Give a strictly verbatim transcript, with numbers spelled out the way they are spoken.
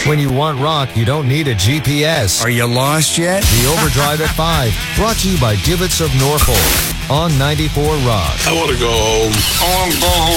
When you want rock, you don't need a G P S. Are you lost yet? The Overdrive at five, brought to you by Divots of Norfolk on ninety-four Rock. I want to go home. I want to go home.